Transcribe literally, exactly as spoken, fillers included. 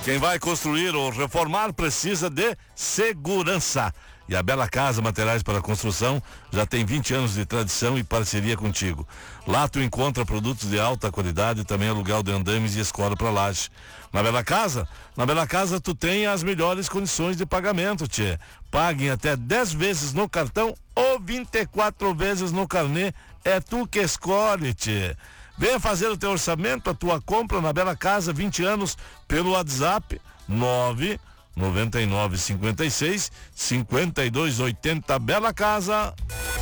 Quem vai construir ou reformar precisa de segurança. E a Bela Casa Materiais para Construção já tem vinte anos de tradição e parceria contigo. Lá tu encontra produtos de alta qualidade e também aluguel de andames e escola para laje. Na Bela Casa, na Bela Casa tu tem as melhores condições de pagamento, tchê. Pague até dez vezes no cartão ou vinte e quatro vezes no carnê. É tu que escolhe, tchê. Venha fazer o teu orçamento, a tua compra na Bela Casa, vinte anos, pelo WhatsApp nove nove nove cinco seis cinco dois oito zero. Bela Casa.